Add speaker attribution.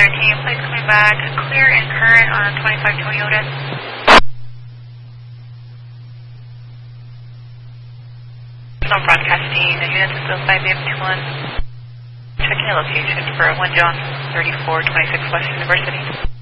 Speaker 1: team, please coming back. Clear and current on 25 Toyota. I'm broadcasting the units of 5M21. Checking a location for 1 John 3426 West University.